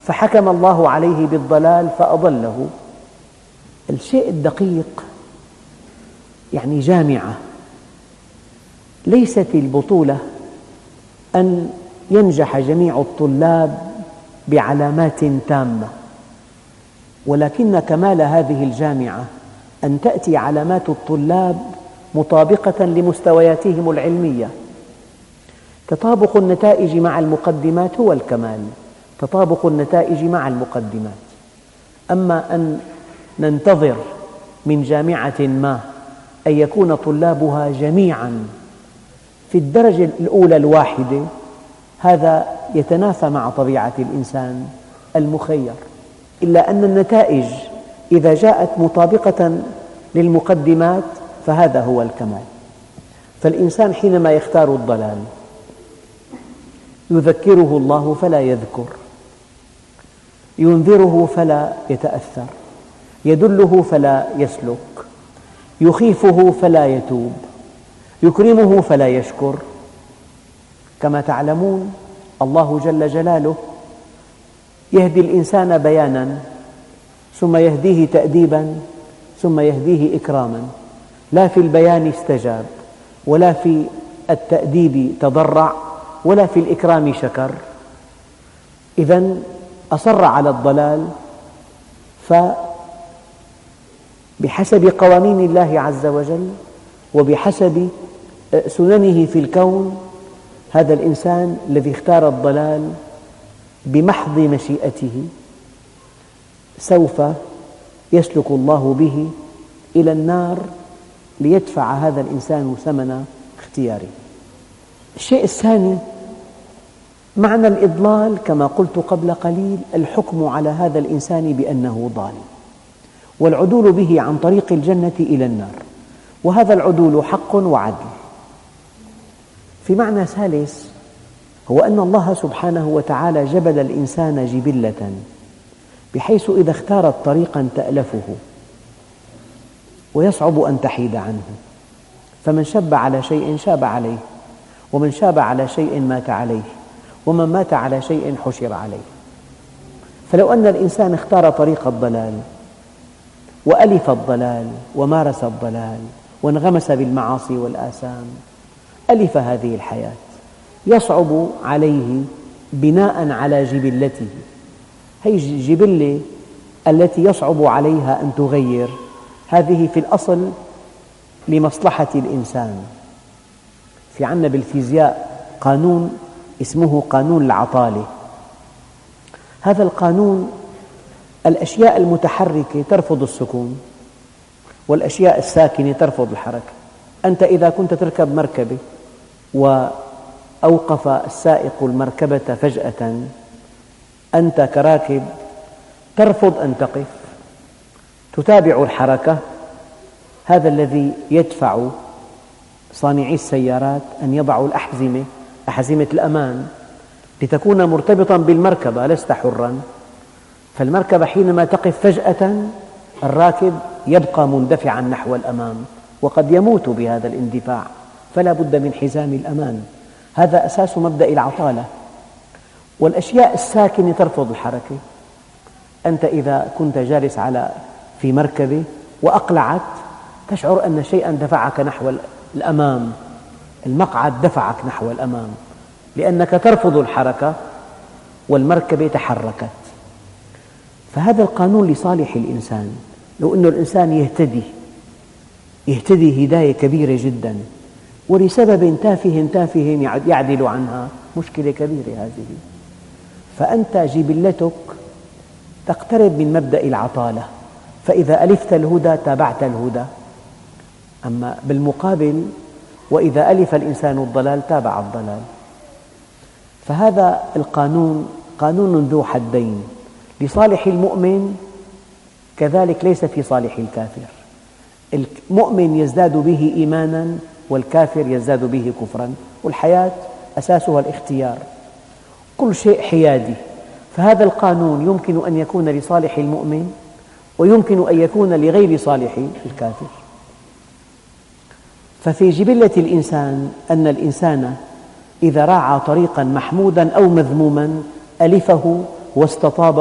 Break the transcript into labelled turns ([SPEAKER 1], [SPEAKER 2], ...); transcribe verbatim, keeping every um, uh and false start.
[SPEAKER 1] فحكم الله عليه بالضلال فأضله. الشيء الدقيق يعني جامعة، ليست البطولة أن ينجح جميع الطلاب بعلامات تامة، ولكن كمال هذه الجامعة أن تأتي علامات الطلاب مطابقة لمستوياتهم العلمية. تطابق النتائج مع المقدمات هو الكمال، تطابق النتائج مع المقدمات. أما أن ننتظر من جامعة ما أن يكون طلابها جميعاً في الدرجة الأولى الواحدة، هذا يتنافى مع طبيعة الإنسان المخير. إلا أن النتائج إذا جاءت مطابقة للمقدمات فهذا هو الكمال. فالإنسان حينما يختار الضلال يذكره الله فلا يذكر، ينذره فلا يتأثر، يدله فلا يسلك، يخيفه فلا يتوب، يكرمه فلا يشكر. كما تعلمون الله جل جلاله يهدي الإنسان بياناً، ثم يهديه تأديباً، ثم يهديه إكراماً. لا في البيان استجاب، ولا في التأديب تضرع، ولا في الإكرام شكر. إذن أصر على الضلال، فبحسب قوانين الله عز وجل وبحسب سننه في الكون، هذا الإنسان الذي اختار الضلال بمحض مشيئته سوف يسلك الله به إلى النار ليدفع هذا الإنسان ثمن اختياره. الشيء الثاني معنى الإضلال، كما قلت قبل قليل، الحكم على هذا الإنسان بأنه ضال، والعدول به عن طريق الجنة إلى النار، وهذا العدول حق وعدل. في معنى ثالث هو أن الله سبحانه وتعالى جبل الإنسان جبلة بحيث إذا اختارت طريقاً تألفه ويصعب أن تحيد عنه، فمن شب على شيء شاب عليه، ومن شاب على شيء مات عليه، ومن مات على شيء حشر عليه. فلو أن الإنسان اختار طريق الضلال وألف الضلال ومارس الضلال وانغمس بالمعاصي والآثام، ألف هذه الحياة، يصعب عليه بناء على جبلته. هذه الجبلة التي يصعب عليها أن تغير، هذه في الأصل لمصلحة الإنسان. في عندنا بالفيزياء قانون اسمه قانون العطالة. هذا القانون الأشياء المتحركة ترفض السكون، والأشياء الساكنة ترفض الحركة. أنت إذا كنت تركب مركبة وأوقف السائق المركبة فجأة، أنت كراكب ترفض أن تقف، تتابع الحركة. هذا الذي يدفع صانعي السيارات أن يضعوا الأحزمة، أحزمة الأمان، لتكون مرتبطاً بالمركبة، لست حراً. فالمركبة حينما تقف فجأة الراكب يبقى مندفعاً نحو الأمام، وقد يموت بهذا الاندفاع، فلا بد من حزام الأمان. هذا أساس مبدأ العطالة. والأشياء الساكنة ترفض الحركة. أنت إذا كنت جالس على في مركبة وأقلعت، تشعر أن شيئاً دفعك نحو الأمام، المقعد دفعك نحو الأمام، لأنك ترفض الحركة والمركبة تحركت. فهذا القانون لصالح الإنسان. لو أن الإنسان يهتدي يهتدي هداية كبيرة جداً، ولسبب تافه تافه يعدل عنها، مشكلة كبيرة هذه. فأنت جبلتك تقترب من مبدأ العطالة، فإذا ألفت الهدى تابعت الهدى. أما بالمقابل وإذا ألف الإنسان الضلال تابع الضلال. فهذا القانون قانون ذو حدين، لصالح المؤمن كذلك ليس في صالح الكافر. المؤمن يزداد به إيماناً، والكافر يزداد به كفراً، والحياة أساسها الاختيار، كل شيء حيادي. فهذا القانون يمكن أن يكون لصالح المؤمن، ويمكن أن يكون لغير صالح الكافر. ففي جبلة الإنسان أن الإنسان إذا راعى طريقاً محموداً أو مذموماً ألفه واستطاب